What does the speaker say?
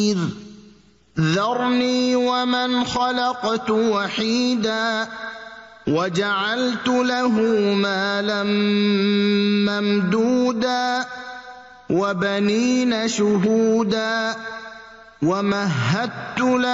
ذرني ومن خلقت وحيدا وجعلت له مالا ممدودا وبنين شهودا ومهدت له